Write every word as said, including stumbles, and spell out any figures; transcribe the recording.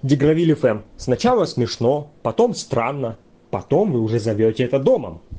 Дегравиль эф эм. Сначала смешно, потом странно, потом вы уже зовете это домом.